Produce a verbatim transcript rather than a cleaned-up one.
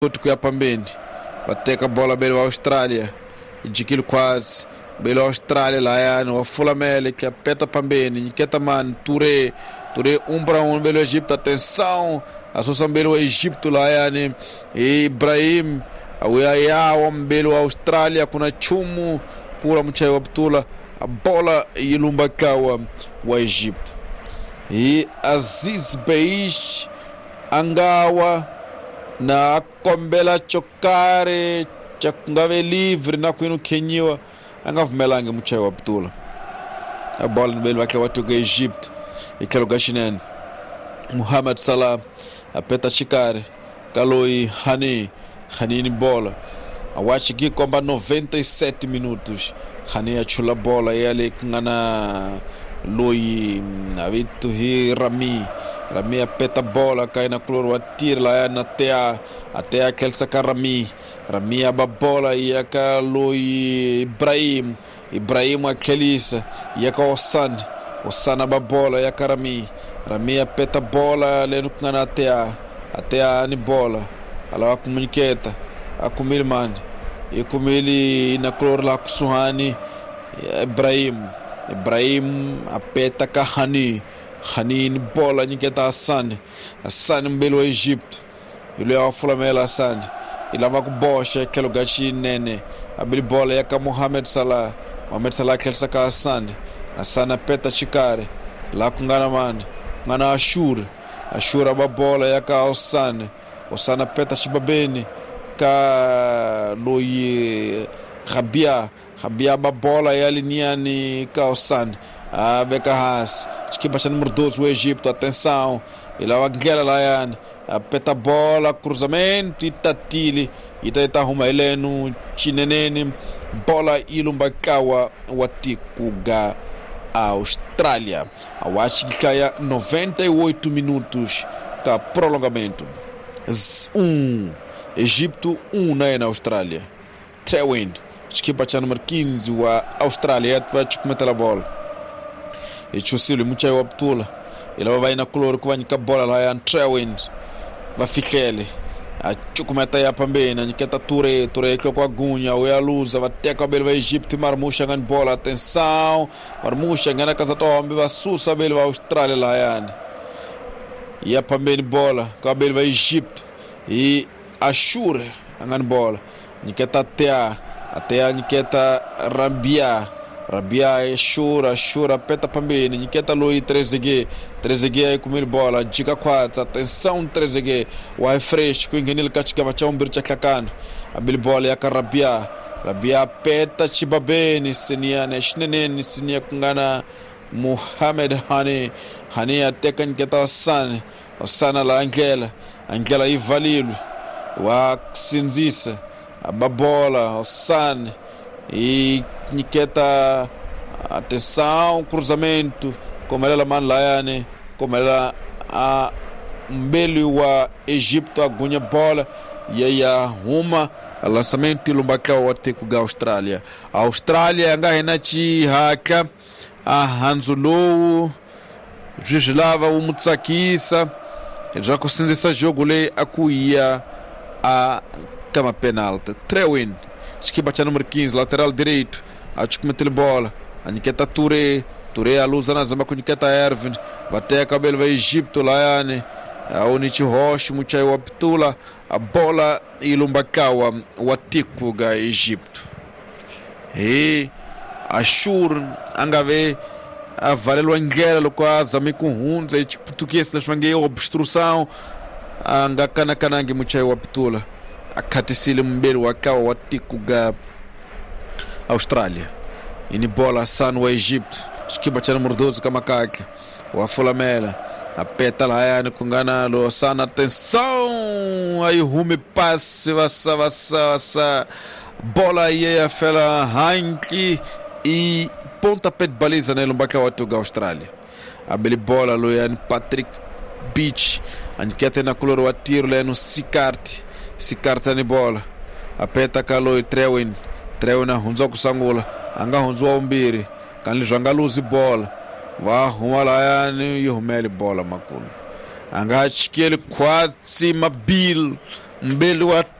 tuku ya pambeni wateka bola mbele wa Australia jikili quase mbele wa Australia lá yani wafula mele que apeta pambeni niketa man Touré Touré um para um mbele wa Egito. Atenção associa mbele wa Egito lá yani Ibrahim awaya mbele wa Australia kuna chumu kula mchai wa Btula a bola ilumbakawa wa Egito e Aziz Beish angawa na kombela chokare chakungave livre na kwenu kenyiwa angavumelange mchai wa Btula a bola mbele wake watu ga Egypt ikelo gashinen Mohamed Salah apeta chikare kaloi hani hani ni bola awachi ki komba noventa e sete minutos hani achula bola yale ngana loi avitu hi Rami Rami apeta bola kaina kloro watir la na tea atea kelsa Rami Rami aba bola yaka loi Ibrahim Ibrahim akelisa yaka Osan Osan aba bola yaka Rami Rami apeta bola le ngana tea atea ni bola ala komuniketa akumili mandi ikumili na kloro la kusuhani Ibrahim Ibrahim apeta ka Hani Hani ni bola niketa Hassan Hassan mbele wa Egypt yule wafula mela Hassan ilava kubosha kelo gachi nene abili bola yaka Mohamed Salah Mohamed Salah kelsa ka Hassan Hassan apeta chikare la kungana mandi ngana Ashur Ashur aba bola yaka Osan Osan apeta chibabeni ka loyi Rabia Rabia ba bola yali niani ka Osan a Beca Haas equipa número doze o Egito. Atenção ele vai ganhar lá yan apeta bola cruzamento e tatili itaita huma ele no chinenene bola ilumbakawa watikuga Austrália awachi kaya noventa e oito minutos ka prolongamento um Egito um na Austrália Trewin equipa número quinze wa Austrália vai comentar a bola e chusili mchai wa Btula ila vai na kloro kuvanyika bola la ya Trewin va fikele a chukumeta ya pambeni niketa Touré Touré kwa gunya o ya luza va teka bele va Egito marmusha ngan bola. Atenção marmusha ngana kaza tombe va susa bele va Australia la yani ya pambeni bola kwa bele va Egito e Ashur ngan bola niketa tea atea niketa Rabia Rabia e Shura Shura peta pambeni niketa loi Trezeguet Trezeguet kumil bola jika quatro. Atenção Trezeguet wa fresh kuingenil katika machaumbi chakakana abil bola ya Rabia Rabia peta chibabeni sinia neshneneni sinia kungana Mohamed Hani Hani ateka niketa Hassan Hassan la Angela Angela ivalilu wa sinzisa ababola Hassan e niketa. Atenção cruzamento como ela man lá yani como ela a mbele wa Egito agunha bola e aí uma lançamento lumbaka wate ku Austrália a Austrália ngahena chi haka a Hanzulo Jislava umutsakisa já conseguiu esse jogo le akuia a kama penalti Trewin equipa número quinze lateral direito a chukumetele bola a niketa Touré Touré a luza na zama ku niketa Ervin bateka kabelo va Egito lá yani a Onichi Roche mchai wa Btula a bola ilumbakawa watiku ga Egito e Ashur angave a valelo angela kwa zami ku hunza e português na shwange obstrução anga kana kanangi mchai wa Btula akatisile mbele wakawa watiku ga Austrália ini bola sana wa Egito equipa número doze kama kake wa Fulamela apeta lá yani kungana lo sana. Atenção aí rume passe vassa vassa vassa bola aí a fela Hanki e pontapé de baliza nele mbaka watu ga Austrália abeli bola lo yani Patrick Beach anikete na color wa tiro le no Sikart Sikart ni bola apeta kalo Trewin Trewin na hunzo kusangula anga hunzo umbiri kanli janga luzi bola wa humala yani yuhumeli bola makunu anga chikele kwatsi mabil mbele wa